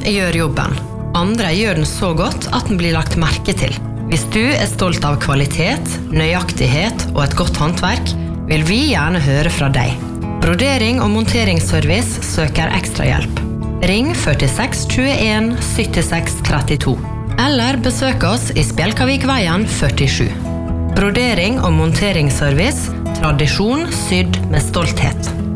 gjør jobben. Andre gjør den så godt at den blir lagt merke til. Hvis du stolt av kvalitet, nøyaktighet og et godt håndverk, vil vi gjerne høre fra deg. Brodering og monteringsservice søker ekstra hjelp. Ring 46 21 76 32. Eller besøk oss i Spjelkavikveien 47. Brodering og monteringsservice, tradisjon sydd med stolthet.